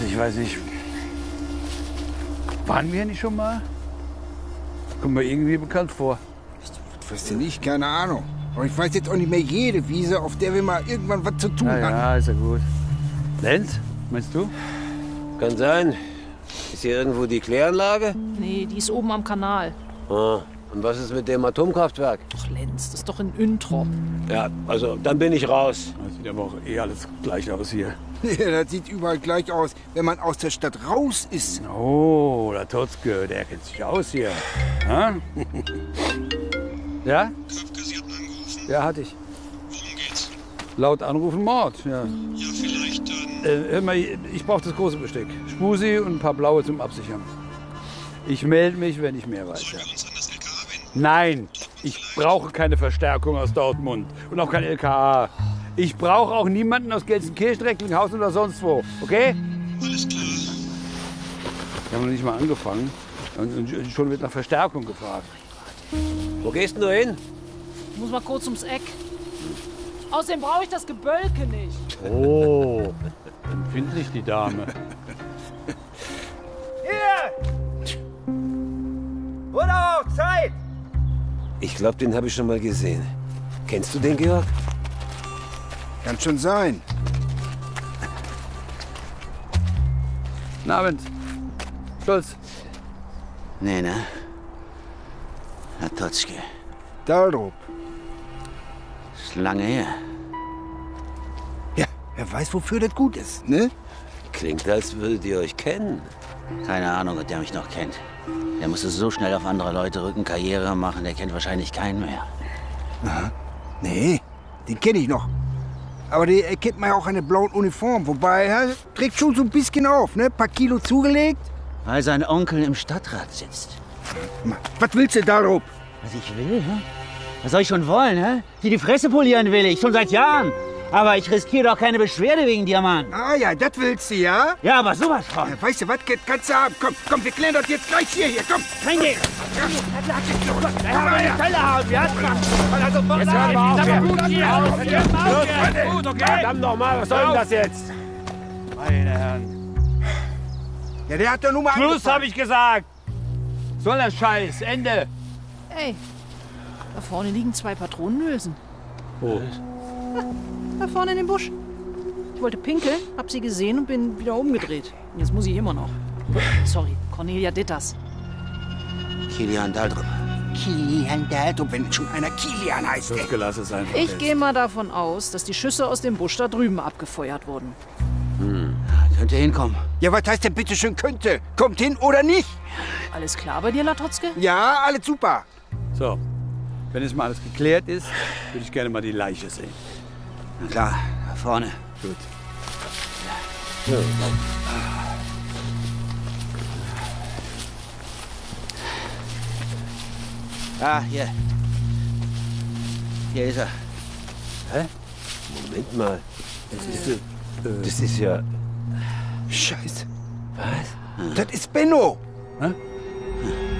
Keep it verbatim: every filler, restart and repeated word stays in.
ich weiß nicht. Waren wir nicht schon mal? Kommt mir irgendwie bekannt vor. Ich weiß nicht, keine Ahnung. Aber ich weiß jetzt auch nicht mehr jede Wiese, auf der wir mal irgendwann was zu tun Na hatten. ja, ist ja gut. Lenz, meinst du? Kann sein. Ist hier irgendwo die Kläranlage? Nee, die ist oben am Kanal. Ah. Und was ist mit dem Atomkraftwerk? Ach, Lenz, das ist doch in Üntrop. Ja, also dann bin ich raus. Das sieht aber auch eh alles gleich aus hier. Ja, das sieht überall gleich aus, wenn man aus der Stadt raus ist. Oh, der Totzke, der kennt sich aus hier. Ha? Ja? Köpke, Sie hatten angerufen. Ja, hatte ich. Worum geht's? Laut Anrufen Mord, ja. Ja, vielleicht dann... Äh, hör mal, ich brauche das große Besteck. Spusi und ein paar blaue zum Absichern. Ich melde mich, wenn ich mehr weiß. Sollen Ja. wir uns an das L K A wenden? Nein, ich brauche keine Verstärkung aus Dortmund und auch kein L K A. Ich brauche auch niemanden aus Gelsenkirchen, Recklinghausen oder sonst wo, okay? Alles klar. Wir haben noch nicht mal angefangen und schon wird nach Verstärkung gefragt. Wo gehst denn du hin? Ich muss mal kurz ums Eck. Außerdem brauche ich das Gebölke nicht. Oh, empfindlich die Dame. Hier! Wurde auch Zeit! Ich glaube, den habe ich schon mal gesehen. Kennst du den, Georg? Kann schon sein. Guten Abend. Stolz. Nee, ne? Herr Totzke. Daldrup. Ist lange her. Ja, wer weiß, wofür das gut ist, ne? Klingt, als würdet ihr euch kennen. Keine Ahnung, ob der mich noch kennt. Der musste so schnell auf andere Leute rücken, Karriere machen, der kennt wahrscheinlich keinen mehr. Aha. Nee, den kenne ich noch. Aber der erkennt man ja auch an der blauen Uniform. Wobei, er trägt schon so ein bisschen auf, ne? Ein paar Kilo zugelegt. Weil sein Onkel im Stadtrat sitzt. Was willst du, Daldrup? Was ich will, hä? Was soll ich schon wollen, hä? Die die Fresse polieren will ich, schon seit Jahren. Aber ich riskiere doch keine Beschwerde wegen dir, Mann. Ah ja, das willst du, ja? Ja, aber sowas von. Ja, weißt du was, kannst du haben. Komm, komm, wir klären das jetzt gleich hier, hier, komm. Kein Ding. Wir haben eine Fälle haben, wir hatten also jetzt hören wir auf hier. Gut, okay. Verdammt nochmal, was soll denn das jetzt? Meine Herren. Ja, der hat doch nur mal Schluss, habe ich gesagt. Soll der Scheiß, Ende. Ey, da vorne liegen zwei Patronenhülsen. Oh. Da vorne in dem Busch. Ich wollte pinkeln, hab sie gesehen und bin wieder umgedreht. Und jetzt muss ich immer noch. Sorry, Cornelia Ditters. Kilian Daldrup. Kilian Daldrup, wenn schon einer Kilian heißt. Das gelass es einfach. Ich jetzt. gehe mal davon aus, dass die Schüsse aus dem Busch da drüben abgefeuert wurden. Hm. Könnt ihr hinkommen? Ja, was heißt denn bitte schön könnte? Kommt hin oder nicht? Alles klar bei dir, Latotzke? Ja, alles super. So, wenn jetzt mal alles geklärt ist, würde ich gerne mal die Leiche sehen. Na klar, da vorne. Gut. Ah, hier. Hier ist er. Hä? Moment mal. Das ist, äh, das ist ja... Scheiße. Was? Das ist Benno. Hä?